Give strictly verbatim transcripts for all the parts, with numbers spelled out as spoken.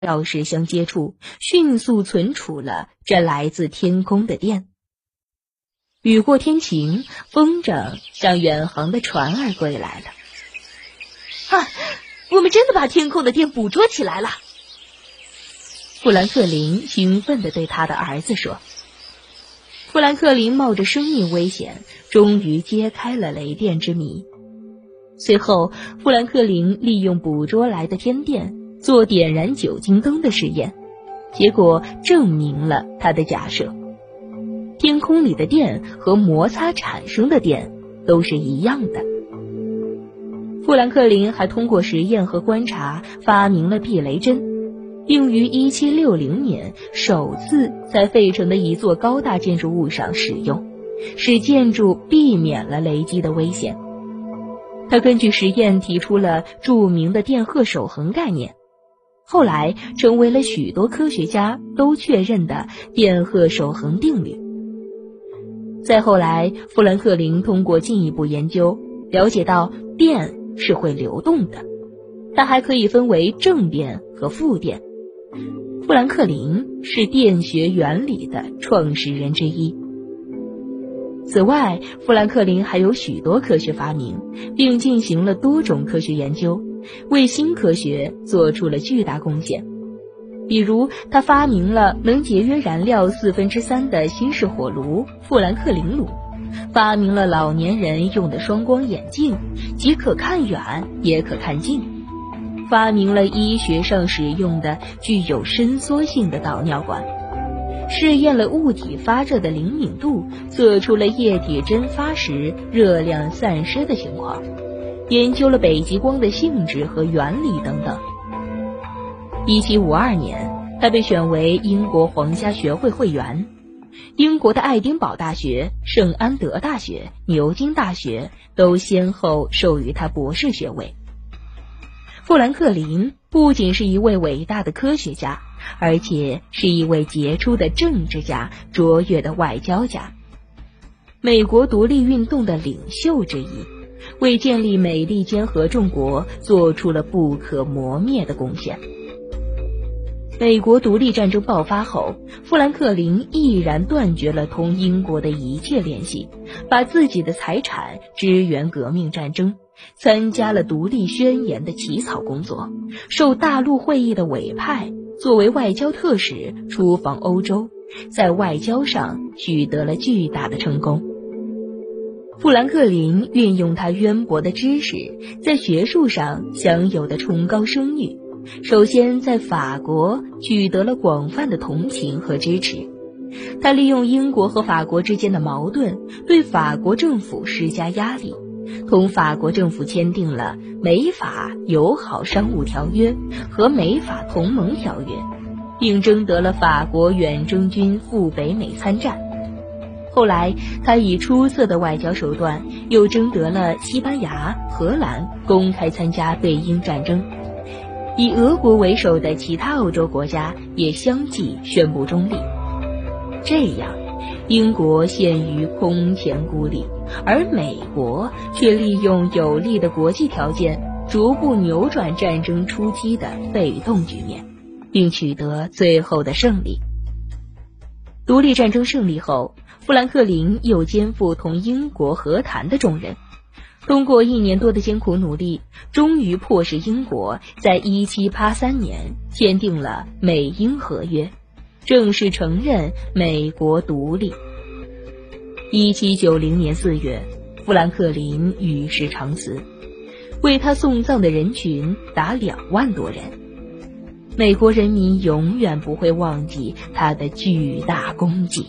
钥匙相接触，迅速存储了这来自天空的电。雨过天晴，风筝向远航的船儿归来了。 啊，我们真的把天空的电捕捉起来了！ 富兰克林兴奋地对他的儿子说。富兰克林冒着生命危险，终于揭开了雷电之谜。随后，富兰克林利用捕捉来的天电做点燃酒精灯的实验，结果证明了他的假设。天空里的电和摩擦产生的电都是一样的。富兰克林还通过实验和观察发明了避雷针，并于一七六零年首次在费城的一座高大建筑物上使用，使建筑避免了雷击的危险。他根据实验提出了著名的电荷守恒概念，后来成为了许多科学家都确认的电荷守恒定律。再后来，富兰克林通过进一步研究，了解到电是会流动的，它还可以分为正电和负电。富兰克林是电学原理的创始人之一。此外，富兰克林还有许多科学发明，并进行了多种科学研究，为新科学做出了巨大贡献。比如，他发明了能节约燃料四分之三的新式火炉富兰克林炉，发明了老年人用的双光眼镜，既可看远也可看近，发明了医学上使用的具有伸缩性的导尿管，试验了物体发热的灵敏度，测出了液体蒸发时热量散失的情况，研究了北极光的性质和原理等等。一七五二年，他被选为英国皇家学会会员。英国的爱丁堡大学、圣安德大学、牛津大学都先后授予他博士学位。富兰克林不仅是一位伟大的科学家，而且是一位杰出的政治家、卓越的外交家，美国独立运动的领袖之一，为建立美利坚合众国做出了不可磨灭的贡献。美国独立战争爆发后，富兰克林毅然断绝了同英国的一切联系，把自己的财产支援革命战争，参加了独立宣言的起草工作，受大陆会议的委派，作为外交特使出访欧洲，在外交上取得了巨大的成功。富兰克林运用他渊博的知识，在学术上享有的崇高声誉，首先在法国取得了广泛的同情和支持。他利用英国和法国之间的矛盾，对法国政府施加压力，同法国政府签订了美法友好商务条约和美法同盟条约，并征得了法国远征军赴北美参战。后来，他以出色的外交手段，又征得了西班牙、荷兰公开参加对英战争。以俄国为首的其他欧洲国家也相继宣布中立。这样，英国陷于空前孤立，而美国却利用有利的国际条件，逐步扭转战争初期的被动局面，并取得最后的胜利。独立战争胜利后，富兰克林又肩负同英国和谈的重任。通过一年多的艰苦努力，终于迫使英国在一七八三年签订了美英合约，正式承认美国独立。一七九零年四月，富兰克林与世长辞，为他送葬的人群达两万多人。美国人民永远不会忘记他的巨大功绩。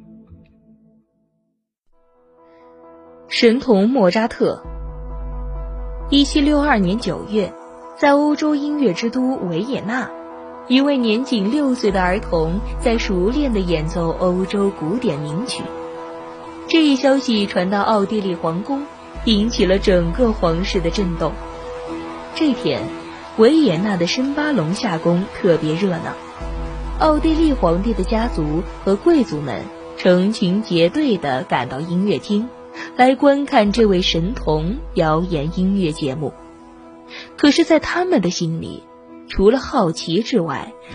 神童莫扎特。一七六二年九月，在欧洲音乐之都维也纳，一位年仅六岁的儿童在熟练地演奏欧洲古典名曲。这一消息传到奥地利皇宫，引起了整个皇室的震动。这天，维也纳的申巴隆夏宫特别热闹，奥地利皇帝的家族和贵族们成群结队地赶到音乐厅，来观看这位神童表演音乐节目。可是在他们的心里， 除了好奇之外，